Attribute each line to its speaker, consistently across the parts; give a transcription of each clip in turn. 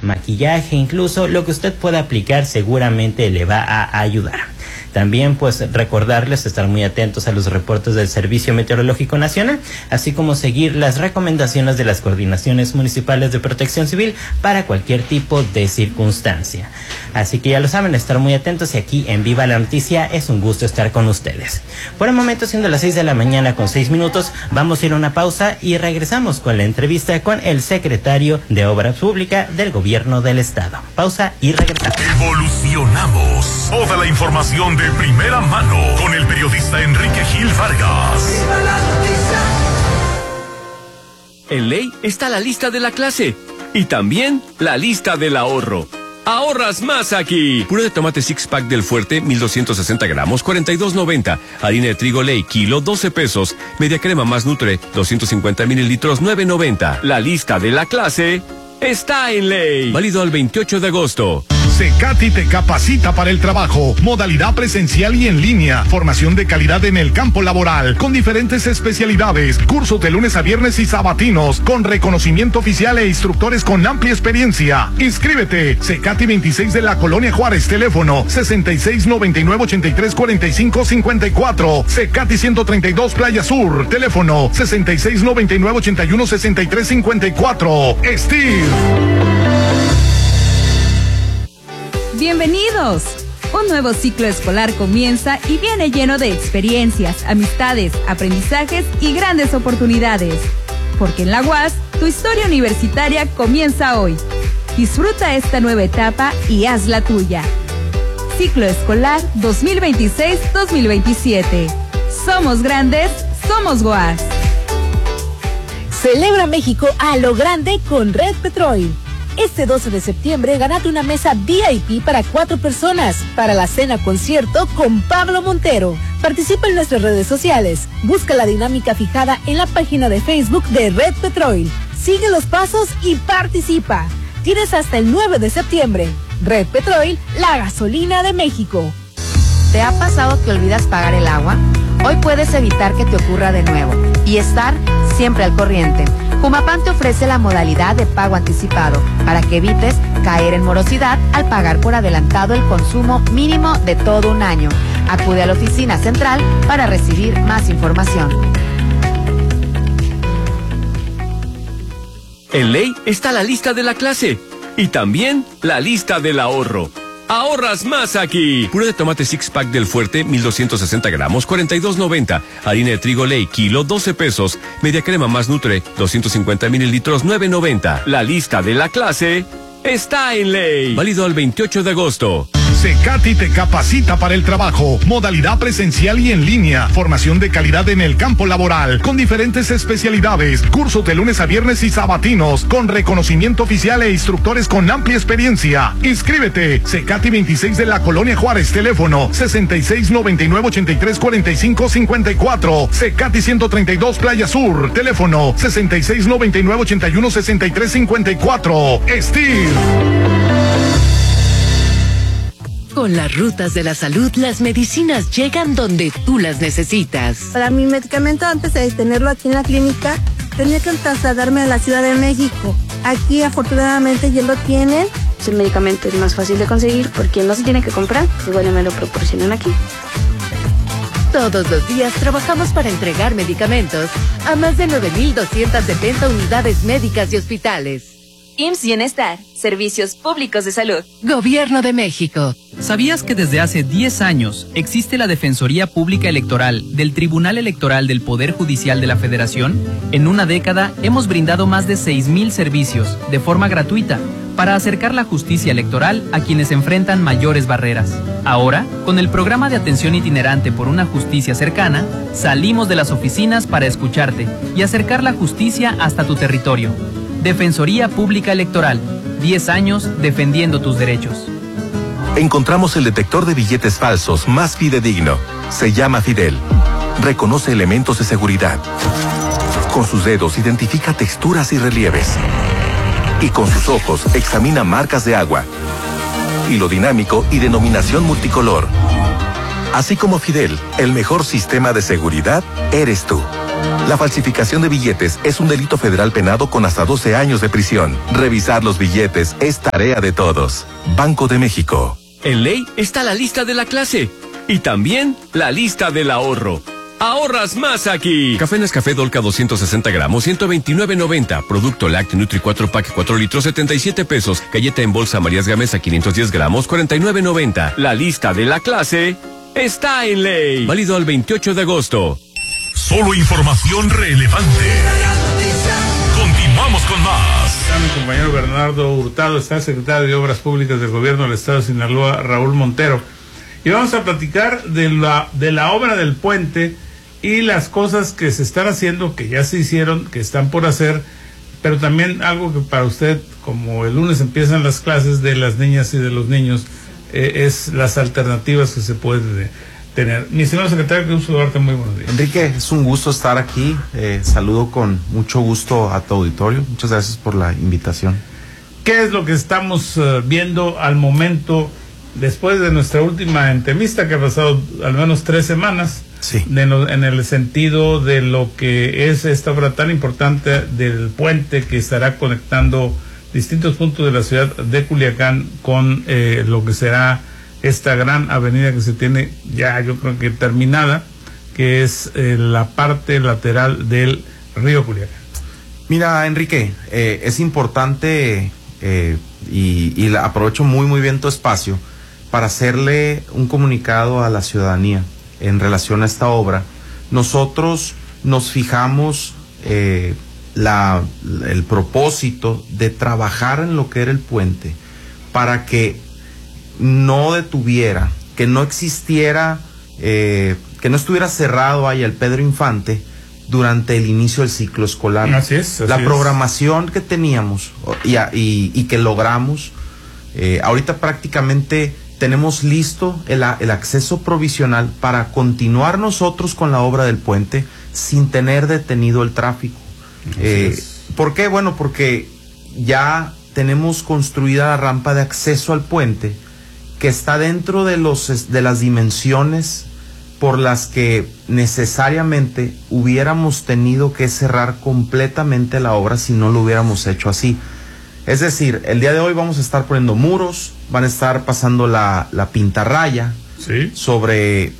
Speaker 1: maquillaje, incluso lo que usted pueda aplicar seguramente le va a ayudar. También pues recordarles estar muy atentos a los reportes del Servicio Meteorológico Nacional, así como seguir las recomendaciones de las coordinaciones municipales de protección civil para cualquier tipo de circunstancia. Así que ya lo saben, estar muy atentos, y aquí en Viva la Noticia es un gusto estar con ustedes. Por el momento, siendo las 6 de la mañana con 6 minutos, vamos a ir a una pausa y regresamos con la entrevista con el secretario de Obras Públicas del Gobierno del Estado. Pausa y regresamos.
Speaker 2: Evolucionamos. Toda la información de primera mano con el periodista Enrique Gil Vargas.
Speaker 3: En Ley está la lista de la clase y también la lista del ahorro. ¡Ahorras más aquí! Puré de tomate six pack del Fuerte, 1260 gramos, 42.90. Harina de trigo Ley, kilo, 12 pesos. Media crema más Nutre, 250 mililitros, 9.90. La lista de la clase está en Ley. Válido al 28 de agosto.
Speaker 2: Secati te capacita para el trabajo, modalidad presencial y en línea, formación de calidad en el campo laboral, con diferentes especialidades, cursos de lunes a viernes y sabatinos, con reconocimiento oficial e instructores con amplia experiencia. Inscríbete, Secati 26 de la Colonia Juárez, teléfono 6699-834554, Secati 132 Playa Sur, teléfono 6699-816354. Steve.
Speaker 4: ¡Bienvenidos! Un nuevo ciclo escolar comienza y viene lleno de experiencias, amistades, aprendizajes y grandes oportunidades. Porque en la UAS, tu historia universitaria comienza hoy. Disfruta esta nueva etapa y haz la tuya. Ciclo escolar 2026-2027. Somos grandes, somos UAS.
Speaker 5: Celebra México a lo grande con Red Petrol. Este 12 de septiembre gánate una mesa VIP para 4 personas para la cena concierto con Pablo Montero. Participa en nuestras redes sociales. Busca la dinámica fijada en la página de Facebook de Red Petrol. Sigue los pasos y participa. Tienes hasta el 9 de septiembre. Red Petrol, la gasolina de México.
Speaker 6: ¿Te ha pasado que olvidas pagar el agua? Hoy puedes evitar que te ocurra de nuevo y estar siempre al corriente. Humapam te ofrece la modalidad de pago anticipado para que evites caer en morosidad al pagar por adelantado el consumo mínimo de todo un año. Acude a la oficina central para recibir más información.
Speaker 3: En Ley está la lista de la clase y también la lista del ahorro. ¡Ahorras más aquí! Puré de tomate six pack del Fuerte, 1260 gramos, 42.90. Harina de trigo Ley, kilo, 12 pesos. Media crema más Nutre, 250 mililitros, 9.90. La lista de la clase está en Ley. Válido al 28 de agosto.
Speaker 2: Secati te capacita para el trabajo, modalidad presencial y en línea, formación de calidad en el campo laboral, con diferentes especialidades, cursos de lunes a viernes y sabatinos, con reconocimiento oficial e instructores con amplia experiencia. Inscríbete, Secati 26 de la Colonia Juárez, teléfono 6699-834554, Secati 132 Playa Sur, teléfono 6699-816354. Steve.
Speaker 7: Con las rutas de la salud, las medicinas llegan donde tú las necesitas.
Speaker 8: Para mi medicamento, antes de tenerlo aquí en la clínica, tenía que trasladarme a la Ciudad de México. Aquí, afortunadamente, ya lo tienen.
Speaker 9: El medicamento es más fácil de conseguir porque no se tiene que comprar, igual me lo proporcionan aquí.
Speaker 7: Todos los días trabajamos para entregar medicamentos a más de 9,270 unidades médicas y hospitales.
Speaker 10: IMSS Bienestar, Servicios Públicos de Salud.
Speaker 7: Gobierno de México.
Speaker 11: ¿Sabías que desde hace 10 años existe la Defensoría Pública Electoral del Tribunal Electoral del Poder Judicial de la Federación? En una década hemos brindado más de 6,000 servicios de forma gratuita para acercar la justicia electoral a quienes enfrentan mayores barreras. Ahora, con el programa de atención itinerante por una justicia cercana, salimos de las oficinas para escucharte y acercar la justicia hasta tu territorio. Defensoría Pública Electoral, 10 años defendiendo tus derechos.
Speaker 12: Encontramos el detector de billetes falsos más fidedigno. Se llama Fidel. Reconoce elementos de seguridad. Con sus dedos identifica texturas y relieves. Y con sus ojos examina marcas de agua. Hilo dinámico y denominación multicolor. Así como Fidel, el mejor sistema de seguridad eres tú. La falsificación de billetes es un delito federal penado con hasta 12 años de prisión. Revisar los billetes es tarea de todos. Banco de México.
Speaker 3: En ley está la lista de la clase y también la lista del ahorro. ¡Ahorras más aquí! Café Nescafé Dolca 260 gramos, 129.90. Producto Lácteo Nutri 4 Pack 4 litros, 77 pesos. Galleta en bolsa Marías Gamesa 510 gramos, 49.90. La lista de la clase está en ley. Válido al 28 de agosto.
Speaker 2: Solo información relevante. Continuamos con más.
Speaker 13: Está mi compañero Bernardo Hurtado, está el secretario de Obras Públicas del Gobierno del Estado de Sinaloa, Raúl Montero. Y vamos a platicar de la obra del puente y las cosas que se están haciendo, que ya se hicieron, que están por hacer, pero también algo que para usted, como el lunes empiezan las clases de las niñas y de los niños, es las alternativas que se pueden tener. Mi señor secretario, qué gusto darte, muy buenos días.
Speaker 14: Enrique, es un gusto estar aquí, saludo con mucho gusto a tu auditorio, muchas gracias por la invitación.
Speaker 13: ¿Qué es lo que estamos viendo al momento, después de nuestra última entrevista, que ha pasado al menos 3 semanas?
Speaker 14: Sí.
Speaker 13: En el sentido de lo que es esta obra tan importante del puente que estará conectando distintos puntos de la ciudad de Culiacán con lo que será esta gran avenida que se tiene ya, yo creo que terminada, que es la parte lateral del río Culiacán.
Speaker 14: Mira, Enrique, es importante y aprovecho muy bien tu espacio para hacerle un comunicado a la ciudadanía en relación a esta obra. Nosotros nos fijamos el propósito de trabajar en lo que era el puente para que no detuviera, que no existiera, que no estuviera cerrado ahí el Pedro Infante durante el inicio del ciclo escolar.
Speaker 13: Así es.
Speaker 14: La programación que teníamos y que logramos, ahorita prácticamente tenemos listo el acceso provisional para continuar nosotros con la obra del puente sin tener detenido el tráfico. ¿Por qué? Bueno, porque ya tenemos construida la rampa de acceso al puente, que está dentro de las dimensiones por las que necesariamente hubiéramos tenido que cerrar completamente la obra si no lo hubiéramos hecho así. Es decir, el día de hoy vamos a estar poniendo muros, van a estar pasando la pintarraya,
Speaker 13: ¿sí?,
Speaker 14: sobre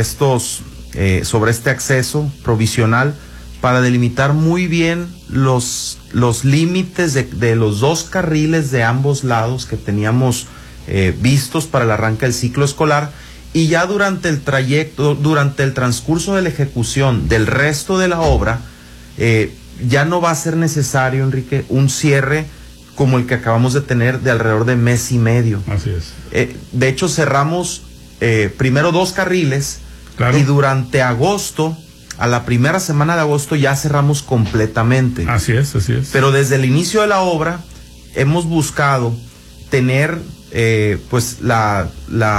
Speaker 14: este acceso provisional para delimitar muy bien los límites de los 2 carriles de ambos lados que teníamos vistos para el arranque del ciclo escolar, y ya durante el trayecto, durante el transcurso de la ejecución del resto de la obra, ya no va a ser necesario, Enrique, un cierre como el que acabamos de tener de alrededor de mes y medio.
Speaker 13: Así es.
Speaker 14: De hecho, cerramos primero 2 carriles,
Speaker 13: claro,
Speaker 14: y durante agosto, a la primera semana de agosto, ya cerramos completamente.
Speaker 13: Así es.
Speaker 14: Pero desde el inicio de la obra hemos buscado tener pues la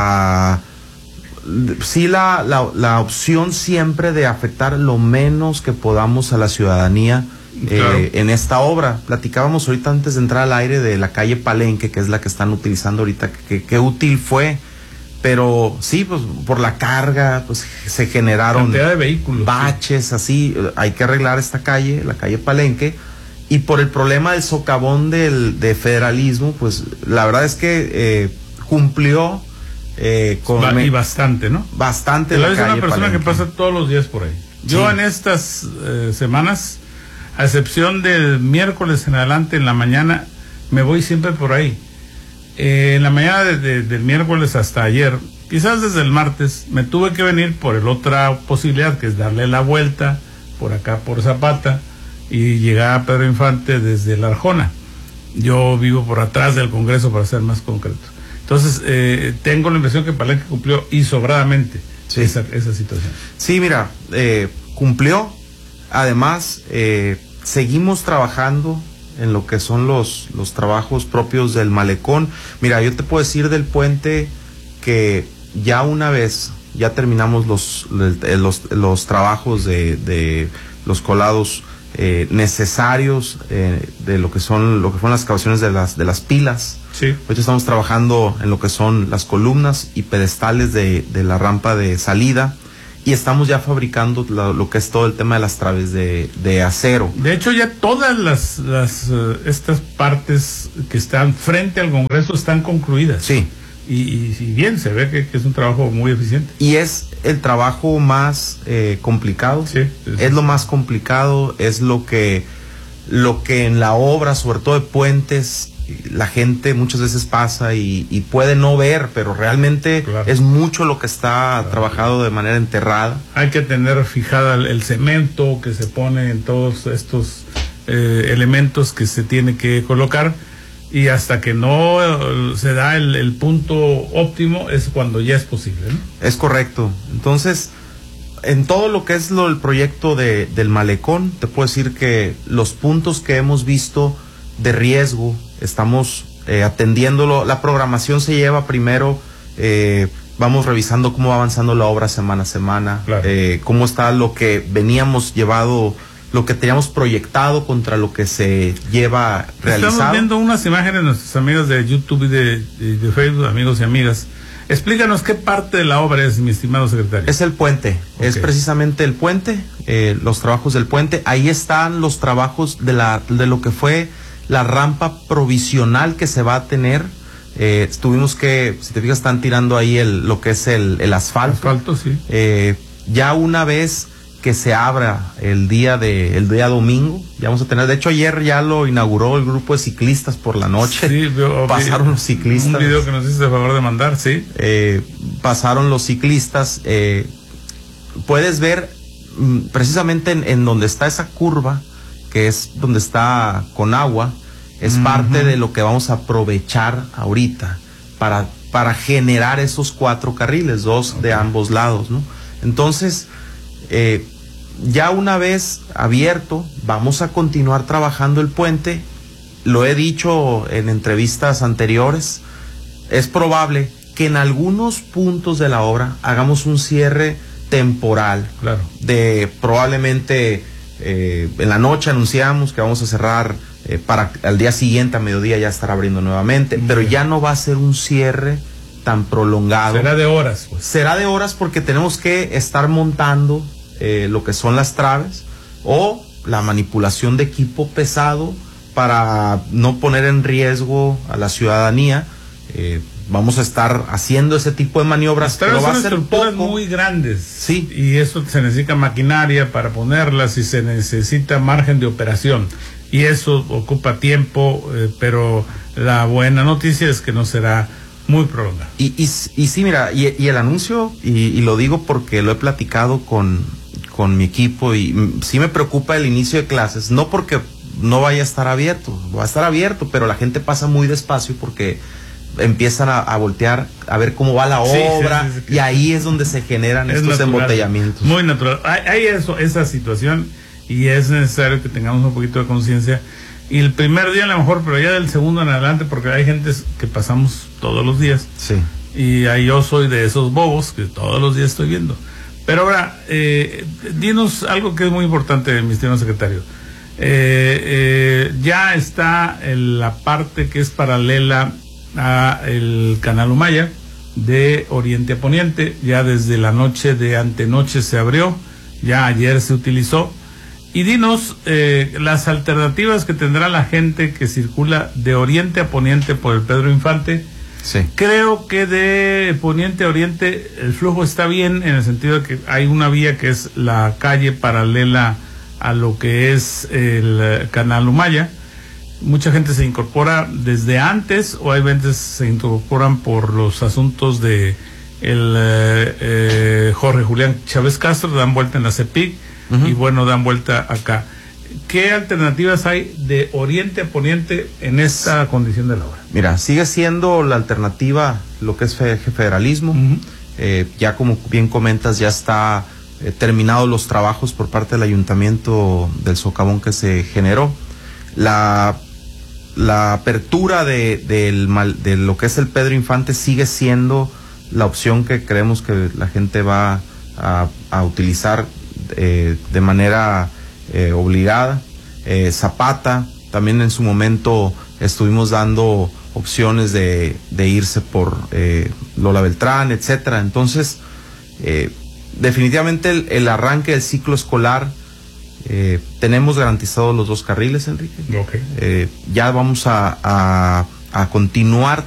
Speaker 14: opción siempre de afectar lo menos que podamos a la ciudadanía. Claro. En esta obra platicábamos ahorita antes de entrar al aire de la calle Palenque, que es la que están utilizando ahorita, que útil fue, pero sí, pues por la carga pues se generaron
Speaker 13: cantidad de vehículos,
Speaker 14: baches, sí. Así hay que arreglar esta calle, la calle Palenque, y por el problema del socavón de federalismo, pues la verdad es que cumplió
Speaker 13: y bastante, ¿no?
Speaker 14: Bastante.
Speaker 13: Pero es una persona Palenque que pasa todos los días por ahí. Yo sí, en estas semanas, a excepción del miércoles en adelante, en la mañana, me voy siempre por ahí. En la mañana del miércoles hasta ayer, quizás desde el martes, me tuve que venir por el otra posibilidad, que es darle la vuelta por acá, por Zapata, y llegar a Pedro Infante desde La Arjona. Yo vivo por atrás del Congreso, para ser más concreto. Entonces, tengo la impresión que Palenque cumplió y sobradamente, sí, esa situación.
Speaker 14: Sí, mira, cumplió. Además, seguimos trabajando en lo que son los trabajos propios del malecón. Mira, yo te puedo decir del puente que ya una vez ya terminamos los trabajos de los colados necesarios de lo que fueron las excavaciones de las pilas.
Speaker 13: Sí.
Speaker 14: Hoy estamos trabajando en lo que son las columnas y pedestales de la rampa de salida, y estamos ya fabricando lo que es todo el tema de las traves de acero.
Speaker 13: De hecho, ya todas estas partes que están frente al Congreso están concluidas.
Speaker 14: Sí.
Speaker 13: Y bien, se ve que es un trabajo muy eficiente.
Speaker 14: Y es el trabajo más complicado.
Speaker 13: Sí,
Speaker 14: es lo más complicado, es lo que en la obra, sobre todo de puentes, la gente muchas veces pasa y puede no ver, pero realmente es mucho lo que está trabajado de manera enterrada.
Speaker 13: Hay que tener fijada el cemento que se pone en todos estos elementos que se tiene que colocar, y hasta que no se da el punto óptimo es cuando ya es posible, ¿no?
Speaker 14: Es correcto. Entonces, en todo lo que es el proyecto del malecón, te puedo decir que los puntos que hemos visto de riesgo, estamos atendiéndolo. La programación se lleva primero, vamos revisando cómo va avanzando la obra semana a semana, cómo está lo que veníamos llevado, lo que teníamos proyectado contra lo que se lleva realizado.
Speaker 13: Estamos viendo unas imágenes de nuestros amigos de YouTube y de Facebook, amigos y amigas. Explícanos qué parte de la obra es, mi estimado secretario.
Speaker 14: Es el puente, es precisamente el puente, los trabajos del puente. Ahí están los trabajos de lo que fue la rampa provisional que se va a tener. Tuvimos que, si te fijas, están tirando ahí lo que es el asfalto.
Speaker 13: Asfalto, sí.
Speaker 14: Ya una vez que se abra el día domingo, ya vamos a tener, de hecho ayer ya lo inauguró el grupo de ciclistas por la noche.
Speaker 13: Sí,
Speaker 14: pasaron los ciclistas.
Speaker 13: Un video que nos hiciste el favor de mandar, sí.
Speaker 14: Pasaron los ciclistas. Puedes ver precisamente en donde está esa curva, que es donde está con agua, es parte de lo que vamos a aprovechar ahorita para generar esos 4 carriles, 2 de ambos lados, ¿no? Entonces, ya una vez abierto, vamos a continuar trabajando el puente. Lo he dicho en entrevistas anteriores, es probable que en algunos puntos de la obra hagamos un cierre temporal, de probablemente en la noche anunciamos que vamos a cerrar para al día siguiente a mediodía ya estar abriendo nuevamente, pero ya no va a ser un cierre tan prolongado.
Speaker 13: Será de horas, pues.
Speaker 14: Será de horas porque tenemos que estar montando lo que son las traves o la manipulación de equipo pesado para no poner en riesgo a la ciudadanía. Vamos a estar haciendo ese tipo de maniobras, pero va a ser
Speaker 13: estructuras muy grandes.
Speaker 14: Sí.
Speaker 13: Y eso se necesita maquinaria para ponerlas y se necesita margen de operación. Y eso ocupa tiempo, pero la buena noticia es que no será muy prolongado.
Speaker 14: Y sí, mira, y el anuncio, y lo digo porque lo he platicado con mi equipo, y sí me preocupa el inicio de clases, no porque no vaya a estar abierto, va a estar abierto, pero la gente pasa muy despacio porque empiezan a voltear a ver cómo va la obra, sí, y ahí es donde se generan estos embotellamientos.
Speaker 13: Muy natural. Hay esa situación, y es necesario que tengamos un poquito de conciencia. Y el primer día a lo mejor, pero ya del segundo en adelante, porque hay gente que pasamos todos los días.
Speaker 14: Sí.
Speaker 13: Y ahí yo soy de esos bobos que todos los días estoy viendo. Pero ahora, dinos algo que es muy importante, mi estimado secretario. Ya está la parte que es paralela a el Canal Humaya, de oriente a poniente. Ya desde la noche de antenoche se abrió, ya ayer se utilizó. Y dinos las alternativas que tendrá la gente que circula de oriente a poniente por el Pedro Infante.
Speaker 14: Sí.
Speaker 13: Creo que de poniente a oriente el flujo está bien, en el sentido de que hay una vía que es la calle paralela a lo que es el Canal Humaya. Mucha gente se incorpora desde antes, o hay veces se incorporan por los asuntos de el Jorge Julián Chávez Castro, dan vuelta en la CEPIC. Y bueno, dan vuelta acá. ¿Qué alternativas hay de oriente a poniente en esta condición de la obra?
Speaker 14: Mira, sigue siendo la alternativa lo que es federalismo. Ya como bien comentas, ya está terminados los trabajos por parte del ayuntamiento del socavón que se generó. La apertura de lo que es el Pedro Infante sigue siendo la opción que creemos que la gente va a utilizar de manera obligada. Zapata, también en su momento estuvimos dando opciones de irse por Lola Beltrán, etcétera. Entonces, definitivamente el arranque del ciclo escolar, tenemos garantizados los 2 carriles, Enrique.
Speaker 13: Okay.
Speaker 14: Ya vamos a continuar